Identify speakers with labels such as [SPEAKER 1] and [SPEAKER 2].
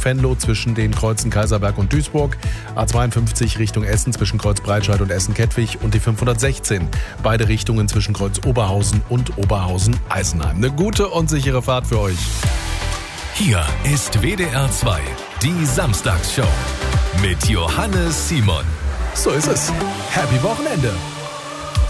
[SPEAKER 1] Richtung Venlo zwischen den Kreuzen Kaiserberg und Duisburg, A52 Richtung Essen zwischen Kreuz Breitscheid und Essen-Kettwig und die 516. Beide Richtungen zwischen Kreuz Oberhausen und Oberhausen-Eisenheim. Eine gute und sichere Fahrt für euch.
[SPEAKER 2] Hier ist WDR 2, die Samstagsshow mit Johannes Simon.
[SPEAKER 1] So ist es. Happy Wochenende.